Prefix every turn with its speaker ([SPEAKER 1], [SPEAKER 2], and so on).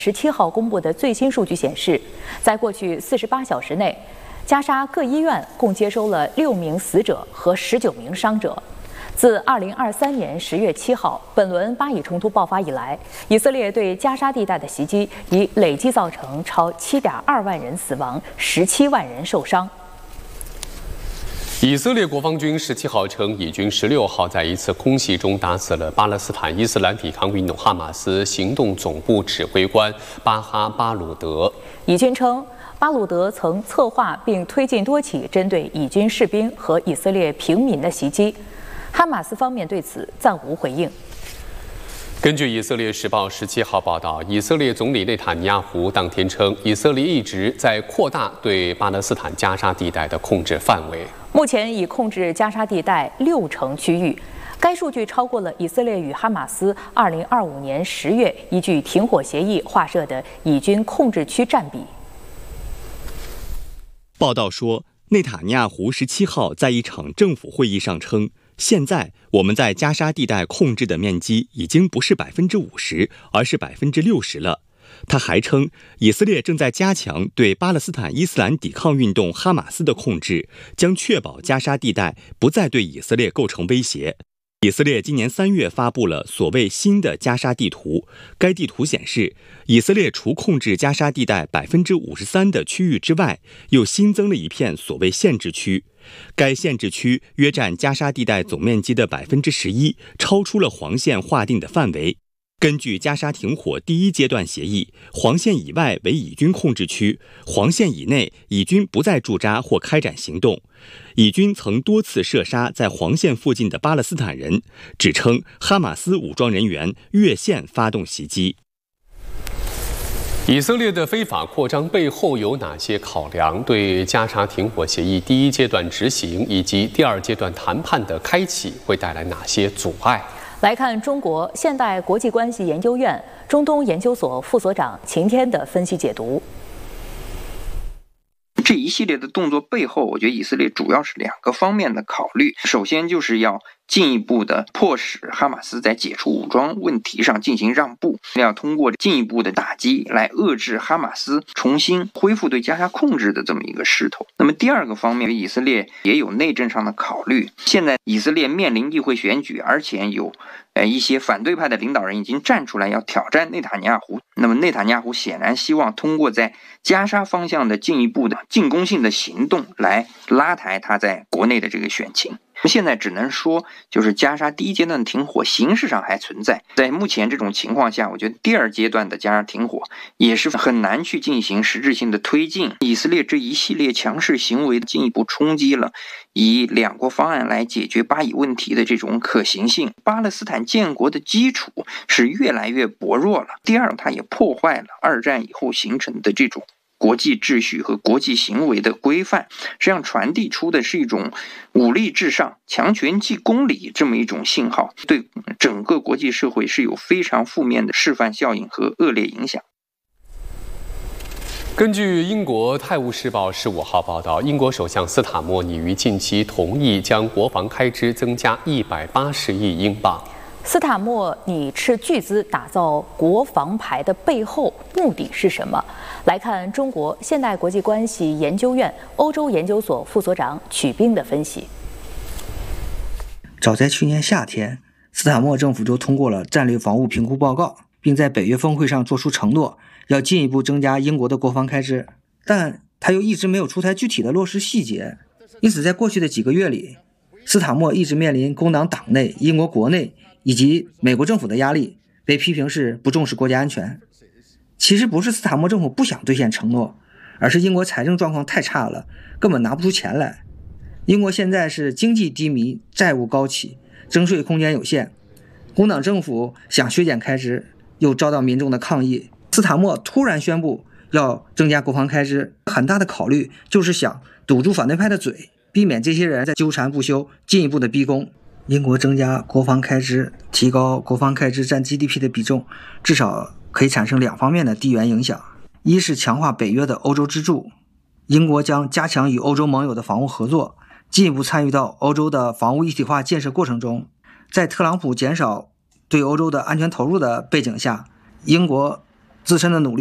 [SPEAKER 1] 17号公布的最新数据显示，在过去48小时内，加沙各医院共接收了6名死者和19名伤者。自2023年10月7号本轮巴以冲突爆发以来，以色列对加沙地带的袭击已累计造成超7.2万人死亡，17万人受伤。
[SPEAKER 2] 以色列国防军17号称，以军16号在一次空袭中打死了巴勒斯坦伊斯兰抵抗运动哈马斯行动总部指挥官巴哈巴鲁德。
[SPEAKER 1] 以军称，巴鲁德曾策划并推进多起针对以军士兵和以色列平民的袭击。哈马斯方面对此暂无回应。
[SPEAKER 2] 根据以色列时报17号报道，以色列总理内塔尼亚胡当天称，以色列一直在扩大对巴勒斯坦加沙地带的控制范围。
[SPEAKER 1] 目前已控制加沙地带60%区域，该数据超过了以色列与哈马斯2025年10月依据停火协议划设的以军控制区占比。
[SPEAKER 3] 报道说，内塔尼亚胡17号在一场政府会议上称，现在我们在加沙地带控制的面积已经不是50%，而是60%了。他还称，以色列正在加强对巴勒斯坦伊斯兰抵抗运动哈马斯的控制，将确保加沙地带不再对以色列构成威胁。以色列今年3月发布了所谓新的加沙地图，该地图显示，以色列除控制加沙地带53%的区域之外，又新增了一片所谓限制区。该限制区约占加沙地带总面积的11%，超出了黄线划定的范围。根据加沙停火第1阶段协议，黄线以外为以军控制区，黄线以内以军不再驻扎或开展行动。以军曾多次射杀在黄线附近的巴勒斯坦人，指称哈马斯武装人员越线发动袭击。
[SPEAKER 2] 以色列的非法扩张背后有哪些考量？对加沙停火协议第1阶段执行以及第2阶段谈判的开启会带来哪些阻碍？
[SPEAKER 1] 来看中国现代国际关系研究院中东研究所副所长秦天的分析解读。
[SPEAKER 4] 这一系列的动作背后，我觉得以色列主要是2个方面的考虑。首先就是要进一步的迫使哈马斯在解除武装问题上进行让步，要通过进一步的打击来遏制哈马斯重新恢复对加沙控制的这么一个势头。那么第2个方面，以色列也有内政上的考虑。现在以色列面临议会选举，而且有一些反对派的领导人已经站出来要挑战内塔尼亚胡。那么内塔尼亚胡显然希望通过在加沙方向的进一步的进攻性的行动来拉抬他在国内的这个选情。现在只能说，就是加沙第1阶段的停火形式上还存在，在目前这种情况下，我觉得第2阶段的加沙停火也是很难去进行实质性的推进。以色列这一系列强势行为进一步冲击了以2国方案来解决巴以问题的这种可行性。巴勒斯坦建国的基础是越来越薄弱了。第2，它也破坏了2战以后形成的这种国际秩序和国际行为的规范，实际上传递出的是一种武力至上、强权即公理这么一种信号，对整个国际社会是有非常负面的示范效应和恶劣影响。
[SPEAKER 2] 根据英国《泰晤士报》15号报道，英国首相斯塔默拟于近期同意将国防开支增加180亿英镑。
[SPEAKER 1] 斯塔默拟斥巨资打造国防牌的背后目的是什么？来看中国现代国际关系研究院欧洲研究所副所长曲斌的分析。
[SPEAKER 5] 早在去年夏天，斯塔默政府就通过了战略防务评估报告，并在北约峰会上作出承诺，要进一步增加英国的国防开支，但他又一直没有出台具体的落实细节。因此在过去的几个月里，斯塔默一直面临工党党内、英国国内以及美国政府的压力，被批评是不重视国家安全。其实不是斯塔默政府不想兑现承诺，而是英国财政状况太差了，根本拿不出钱来。英国现在是经济低迷，债务高企，征税空间有限，工党政府想削减开支，又遭到民众的抗议。斯塔默突然宣布要增加国防开支，很大的考虑就是想堵住反对派的嘴，避免这些人在纠缠不休，进一步的逼宫。英国增加国防开支，提高国防开支占 GDP 的比重，至少可以产生2方面的地缘影响。一是强化北约的欧洲支柱，英国将加强与欧洲盟友的防务合作，进一步参与到欧洲的防务一体化建设过程中。在特朗普减少对欧洲的安全投入的背景下，英国自身的努力。